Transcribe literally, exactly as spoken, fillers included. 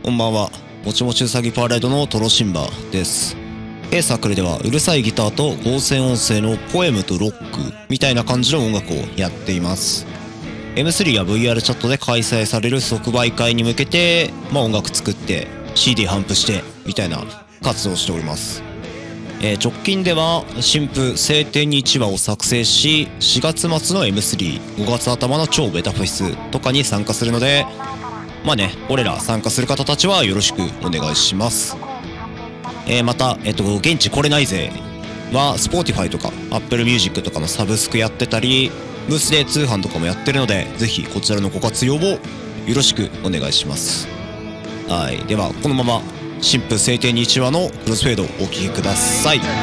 こんばんは。もちもちうさぎパレードのトロシンバです。A サークルではうるさいギターと合成音声のポエムとロックみたいな感じの音楽をやっています。エムスリー や ブイアール チャットで開催される即売会に向けて、まあ、音楽作って シーディー 頒布してみたいな活動をしております。えー、直近では新譜晴天にいちわを作成し、しがつ末の エムスリー、ごがつ頭の超ベタフェスとかに参加するので、まあね、俺ら参加する方たちはよろしくお願いします。えー、また、えっと、現地来れないぜは Spotify とか Apple Music とかのサブスクやってたり、ブースで通販とかもやってるので、ぜひこちらのご活用をよろしくお願いします。はい、ではこのまま新婦晴天にいちわのクロスフェードをお聴きください。